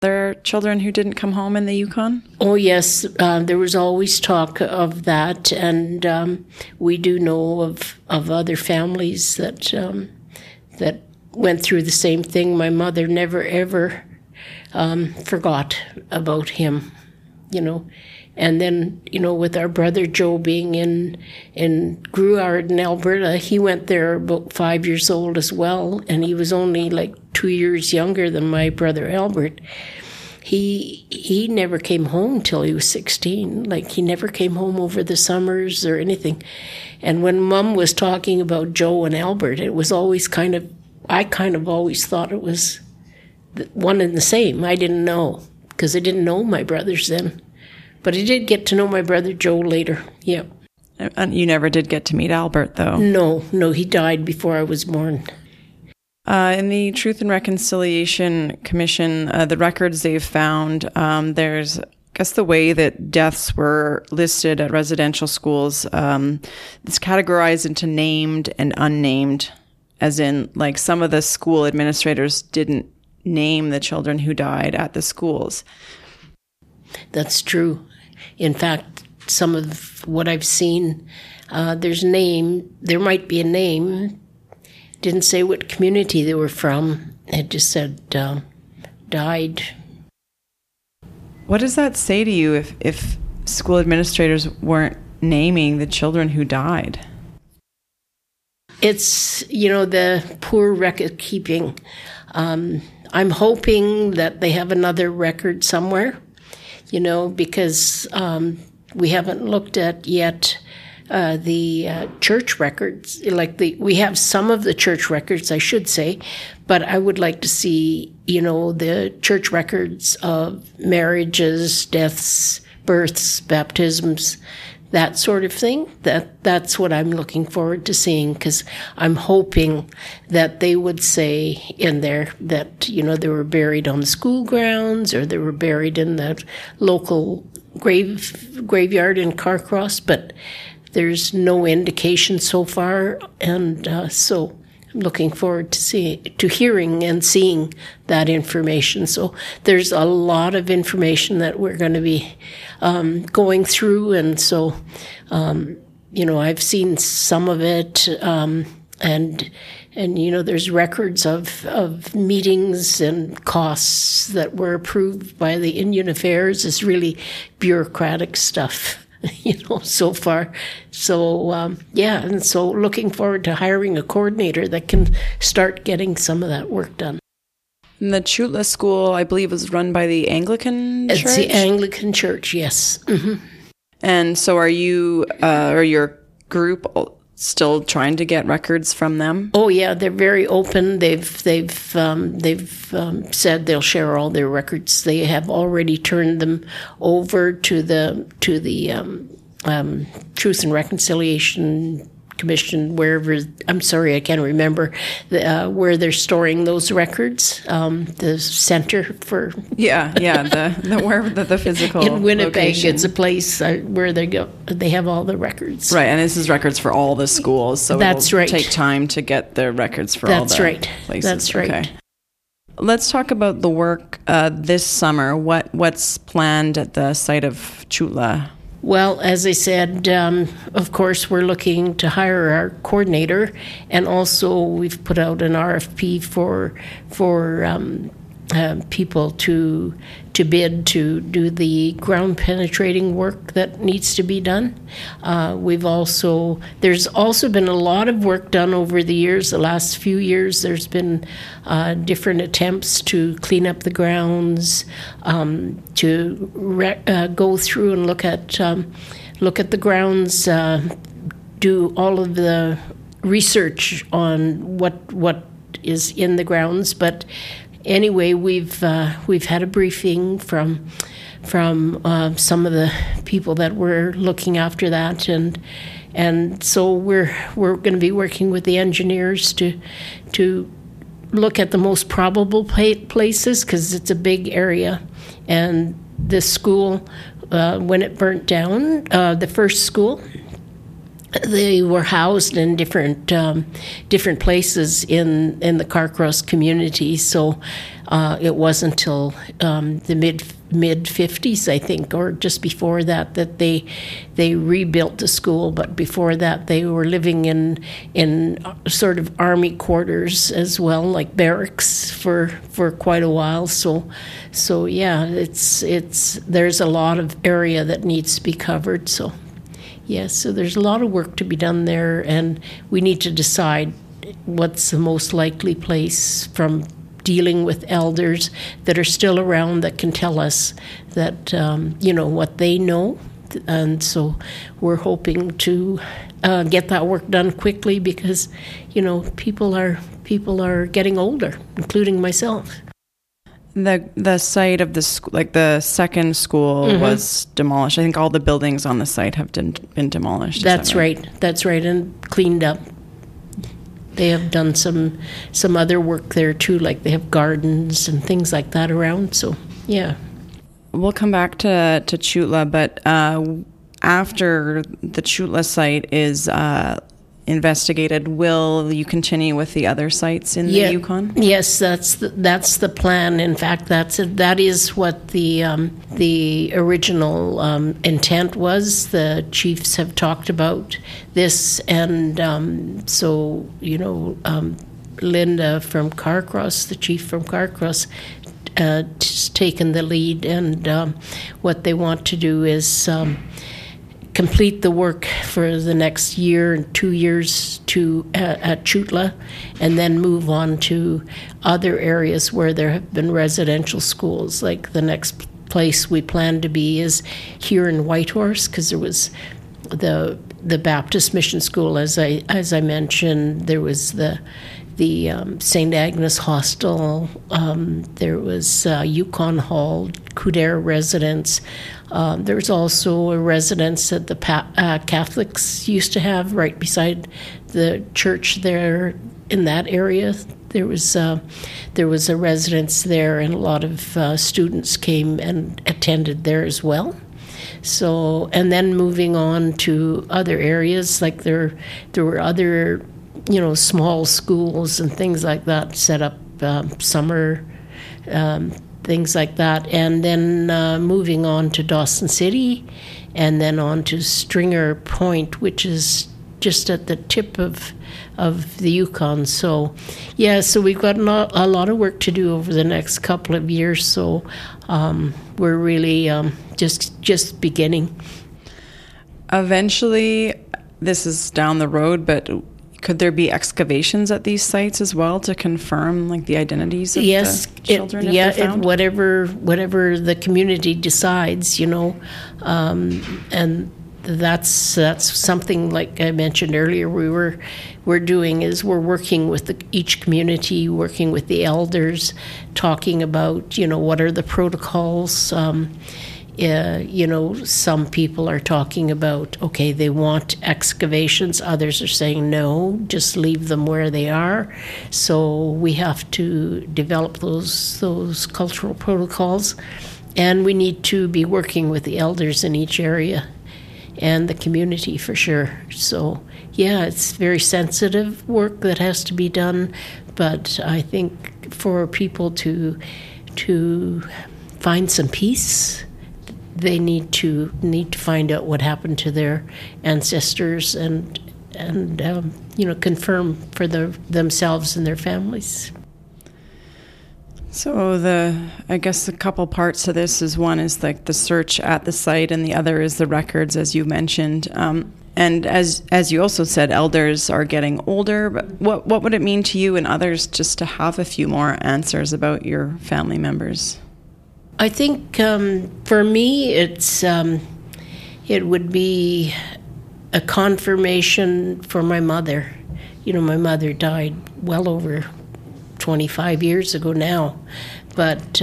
There are children who didn't come home in the Yukon? Oh, yes. There was always talk of that, and we do know of other families that went through the same thing. My mother never, ever forgot about him, And then, with our brother Joe being in Gruard in Alberta, he went there about 5 years old as well, and he was only like 2 years younger than my brother Albert. He never came home till he was 16. Like, he never came home over the summers or anything. And when Mum was talking about Joe and Albert, it was always I always thought it was one and the same. I didn't know, because I didn't know my brothers then. But I did get to know my brother Joe later, yeah. And you never did get to meet Albert, though? No, he died before I was born. In the Truth and Reconciliation Commission, the records they've found, there's, I guess, the way that deaths were listed at residential schools, it's categorized into named and unnamed, as in, like, some of the school administrators didn't name the children who died at the schools. That's true. In fact, some of what I've seen, there might be a name. Didn't say what community they were from. It just said died. What does that say to you if school administrators weren't naming the children who died? It's, the poor record keeping. I'm hoping that they have another record somewhere, because we haven't looked at yet the church records. We have some of the church records, I should say, but I would like to see, the church records of marriages, deaths, births, baptisms, that sort of thing. That's what I'm looking forward to seeing, because I'm hoping that they would say in there that, they were buried on the school grounds, or they were buried in the local graveyard in Carcross, but there's no indication so far, and so I'm looking forward to hearing and seeing that information. So there's a lot of information that we're going to be going through, and so I've seen some of it, and there's records of meetings and costs that were approved by the Indian Affairs. It's really bureaucratic stuff. So far. So, and so looking forward to hiring a coordinator that can start getting some of that work done. And the Chutla School, I believe, was run by the Anglican Church? It's the Anglican Church, yes. Mm-hmm. And so are you, or your group, still trying to get records from them? Oh yeah, they're very open. They've said they'll share all their records. They have already turned them over to the Truth and Reconciliation Commission, wherever. I'm sorry, I can't remember where they're storing those records. The center for the physical in Winnipeg. location. It's a place where they go. They have all the records. Right, and this is records for all the schools. So that's it'll right. Take time to get the records for all the places. That's right. Okay. Let's talk about the work this summer. What's planned at the site of Chutla? Well, as I said, of course, we're looking to hire our coordinator, and also we've put out an RFP for people to bid to do the ground penetrating work that needs to be done. There's also been a lot of work done over the years. The last few years, there's been different attempts to clean up the grounds, to go through and look at the grounds, do all of the research on what is in the grounds, but. Anyway, we've had a briefing from some of the people that were looking after that, and so we're going to be working with the engineers to look at the most probable places, because it's a big area, and this school, when it burnt down, the first school. They were housed in different places in the Carcross community. So It wasn't until the mid 50s, I think, or just before that, that they rebuilt the school. But before that, they were living in sort of army quarters as well, like barracks for quite a while. So yeah, it's there's a lot of area that needs to be covered. So yes, so there's a lot of work to be done there, and we need to decide what's the most likely place, from dealing with elders that are still around that can tell us that, what they know. And so we're hoping to get that work done quickly because, people are getting older, including myself. The site of the school, like the second school, was demolished. I think all the buildings on the site have been demolished. That's right? That's right, and cleaned up. They have done some other work there too, like they have gardens and things like that around. So yeah, we'll come back to Chutla, but after the Chutla site is investigated, will you continue with the other sites in the Yukon? Yes, that's the plan. In fact, that is what the original intent was. The chiefs have talked about this, and so Linda from Carcross, the chief from Carcross, has taken the lead, and what they want to do is complete the work for the next year and 2 years at Chutla, and then move on to other areas where there have been residential schools. Like the next place we plan to be is here in Whitehorse, because there was the Baptist Mission School, as I mentioned. There was the St. Agnes Hostel. There was Yukon Hall, Coudert Residence. There's also a residence that the Catholics used to have right beside the church there in that area. There was a residence there, and a lot of students came and attended there as well. So, and then moving on to other areas, like there were other small schools and things like that set up, summer things like that, and then moving on to Dawson City, and then on to Stringer Point, which is just at the tip of the Yukon. So yeah, so we've got a lot of work to do over the next couple of years. So we're really just beginning. Eventually, this is down the road, but could there be excavations at these sites as well to confirm the identities of the children? Whatever the community decides, and that's something, like I mentioned earlier, we're doing is we're working with each community, working with the elders, talking about what are the protocols. Some people are talking about, okay, they want excavations. Others are saying, no, just leave them where they are. So we have to develop those cultural protocols. And we need to be working with the elders in each area and the community for sure. So, yeah, it's very sensitive work that has to be done. But I think for people to find some peace, they need to find out what happened to their ancestors and confirm for themselves and their families. So I guess a couple parts to this is, one is the search at the site, and the other is the records, as you mentioned. And as you also said, elders are getting older. But what would it mean to you and others just to have a few more answers about your family members? I think for me, it would be a confirmation for my mother. My mother died well over 25 years ago now, but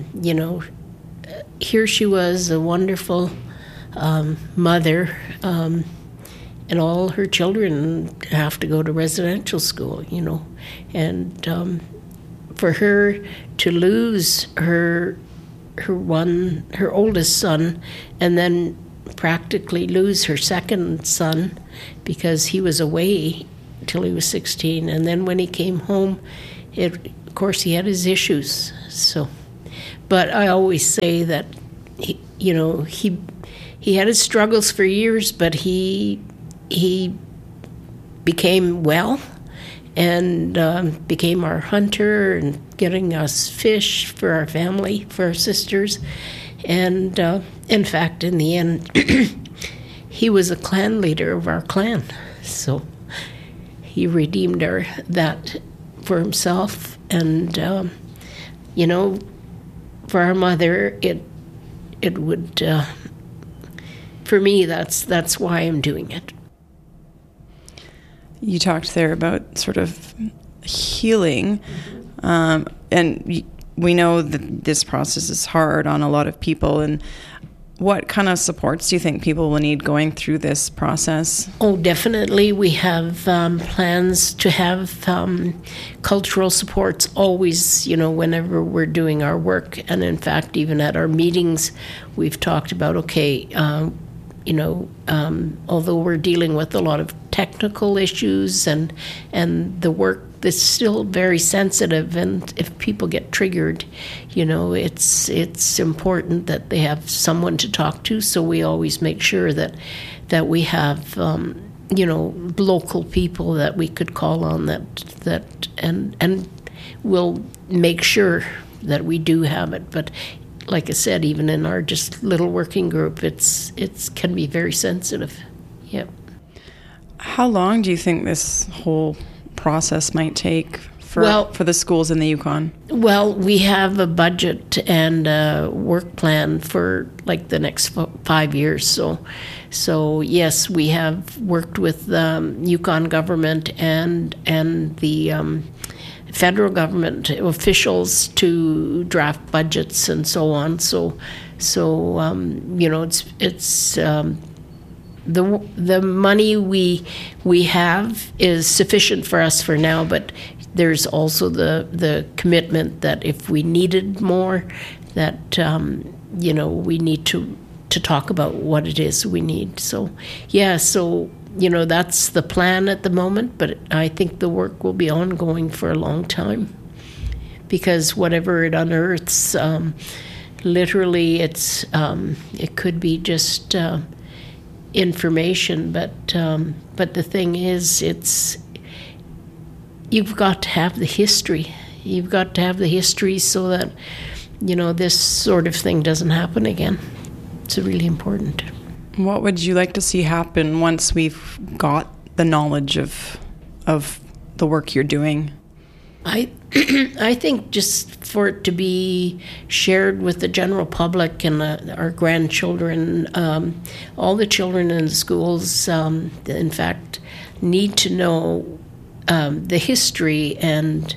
here she was, a wonderful mother, and all her children have to go to residential school, and for her to lose her oldest son, and then practically lose her second son because he was away till he was 16, and then when he came home, of course he had his issues. So, but I always say that he had his struggles for years, but he became well and became our hunter and getting us fish for our family, for our sisters. And in fact, in the end, he was a clan leader of our clan. So he redeemed that for himself. And, for our mother, it would, for me, that's why I'm doing it. You talked there about sort of healing, and we know that this process is hard on a lot of people. And what kind of supports do you think people will need going through this process? Oh, definitely. We have plans to have cultural supports always, whenever we're doing our work. And in fact, even at our meetings, we've talked about, although we're dealing with a lot of technical issues and the work that's still very sensitive, and if people get triggered, it's important that they have someone to talk to. So we always make sure that we have local people that we could call on and we'll make sure that we do have it. But like I said, even in our just little working group, it can be very sensitive. Yep. How long do you think this whole process might take for the schools in the Yukon? Well, we have a budget and a work plan for like the next 5 years. So yes, we have worked with the Yukon government and the federal government officials to draft budgets and so on. So it's the money we have is sufficient for us for now, but there's also the commitment that if we needed more, that we need to talk about what it is we need. So that's the plan at the moment, but I think the work will be ongoing for a long time, because whatever it unearths, literally it could be just information, but the thing is, you've got to have the history. You've got to have the history so that this sort of thing doesn't happen again. It's really important. What would you like to see happen once we've got the knowledge of the work you're doing? I think just for it to be shared with the general public and our grandchildren, all the children in the schools, in fact, need to know the history and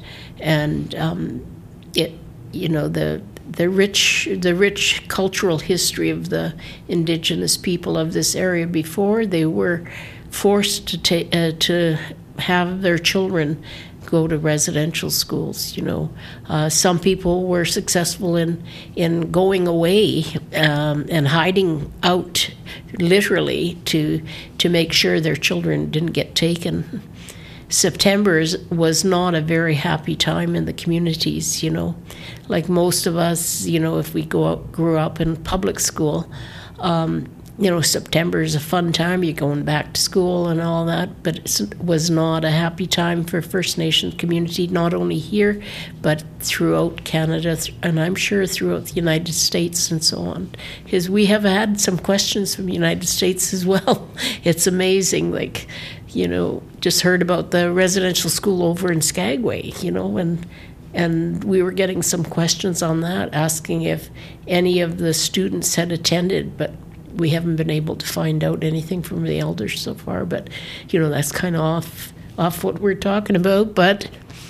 the rich cultural history of the Indigenous people of this area before they were forced to have their children go to residential schools. Some people were successful in going away and hiding out, literally, to make sure their children didn't get taken. September was not a very happy time in the communities. Like most of us, if we grew up in public school, September is a fun time. You're going back to school and all that, but it was not a happy time for First Nation community, not only here, but throughout Canada, and I'm sure throughout the United States and so on. Because we have had some questions from the United States as well. It's amazing, just heard about the residential school over in Skagway, and we were getting some questions on that, asking if any of the students had attended, but we haven't been able to find out anything from the elders so far. But that's kind of off what we're talking about. But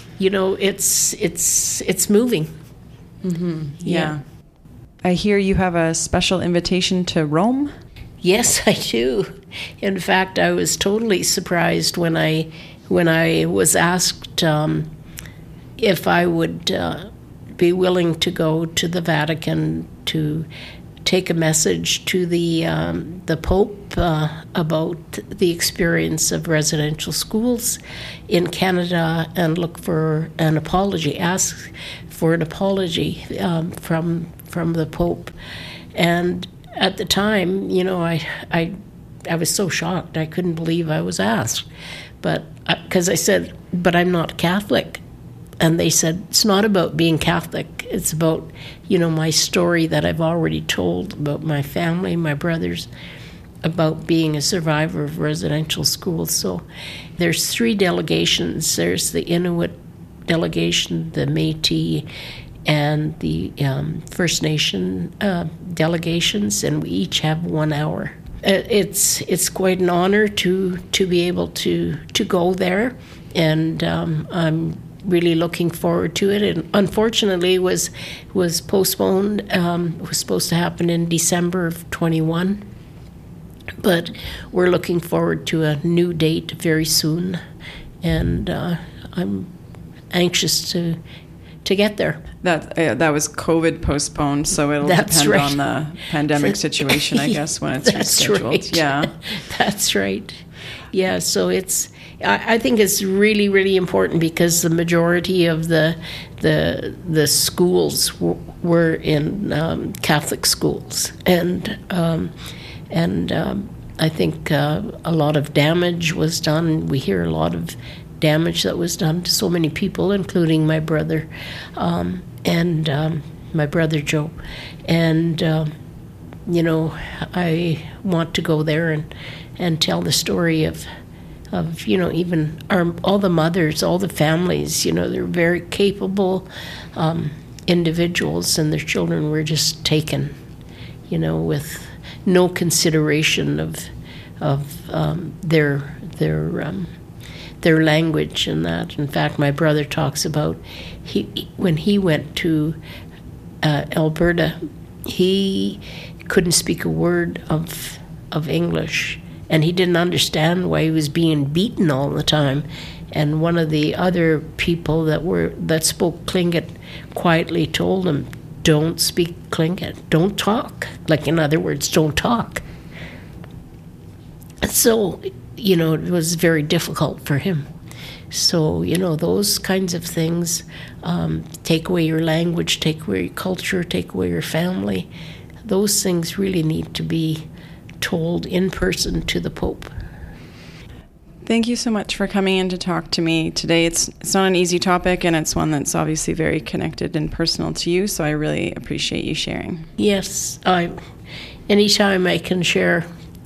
it's moving. Mm-hmm. Yeah. I hear you have a special invitation to Rome. Yes, I do. In fact, I was totally surprised when I was asked if I would be willing to go to the Vatican to take a message to the Pope about the experience of residential schools in Canada and look for an apology, ask for an apology from the Pope. And at the time, I was so shocked. I couldn't believe I was asked. But because I said, but I'm not Catholic. And they said, it's not about being Catholic. It's about, my story that I've already told about my family, my brothers, about being a survivor of residential schools. So there's 3 delegations. There's the Inuit delegation, the Métis, and the First Nation delegations, and we each have 1 hour. It's quite an honor to be able to go there, and I'm really looking forward to it. And unfortunately, was postponed. It was supposed to happen in December of 21. But we're looking forward to a new date very soon, and I'm anxious to get there. That was COVID postponed, so it'll depend on the pandemic situation, I guess, when it's rescheduled. Right. Yeah, that's right. Yeah, so I think it's really, really important because the majority of the schools were in Catholic schools, and I think a lot of damage was done. We hear a lot of damage that was done to so many people, including my brother and my brother Joe. And, I want to go there and tell the story of even all the mothers, all the families. They're very capable individuals, and their children were just taken, with no consideration of their language and that. In fact, my brother talks about when he went to Alberta, he couldn't speak a word of English, and he didn't understand why he was being beaten all the time. And one of the other people that spoke Tlingit quietly told him, "Don't speak Tlingit. Don't talk." Like, in other words, don't talk. So, it was very difficult for him. So, those kinds of things, take away your language, take away your culture, take away your family. Those things really need to be told in person to the Pope. Thank you so much for coming in to talk to me today. It's not an easy topic, and it's one that's obviously very connected and personal to you, so I really appreciate you sharing. Yes, anytime I can share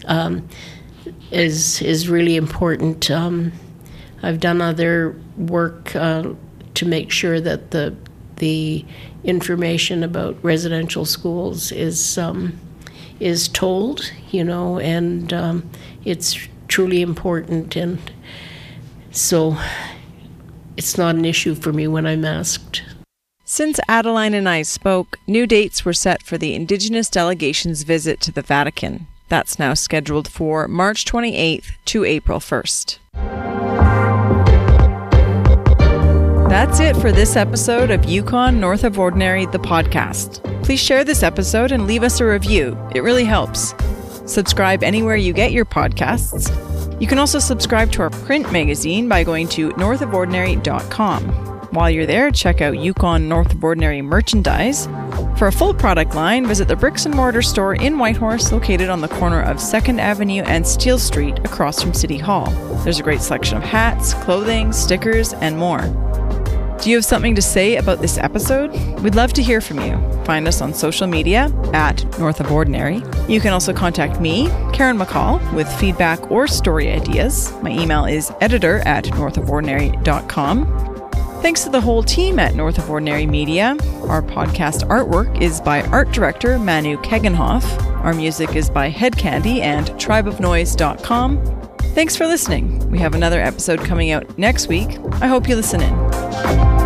is really important. I've done other work to make sure that the information about residential schools is told, and it's truly important, and so it's not an issue for me when I'm asked. Since Adeline and I spoke, new dates were set for the Indigenous delegation's visit to the Vatican. That's now scheduled for March 28th to April 1st. That's it for this episode of Yukon North of Ordinary, the podcast. Please share this episode and leave us a review. It really helps. Subscribe anywhere you get your podcasts. You can also subscribe to our print magazine by going to northofordinary.com. While you're there, check out Yukon North of Ordinary merchandise. For a full product line, visit the Bricks and Mortar store in Whitehorse, located on the corner of 2nd Avenue and Steele Street across from City Hall. There's a great selection of hats, clothing, stickers, and more. Do you have something to say about this episode? We'd love to hear from you. Find us on social media at North of Ordinary. You can also contact me, Karen McCall, with feedback or story ideas. My email is editor@northofordinary.com. Thanks to the whole team at North of Ordinary Media. Our podcast artwork is by art director Manu Kegenhoff. Our music is by Headcandy and tribeofnoise.com. Thanks for listening. We have another episode coming out next week. I hope you listen in.